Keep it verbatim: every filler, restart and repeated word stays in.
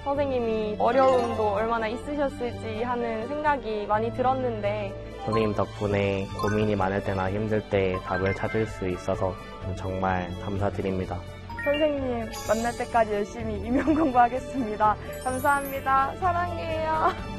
선생님이 어려움도 얼마나 있으셨을지 하는 생각이 많이 들었는데 선생님 덕분에 고민이 많을 때나 힘들 때 답을 찾을 수 있어서 정말 감사드립니다. 선생님 만날 때까지 열심히 임용 공부하겠습니다. 감사합니다. 사랑해요.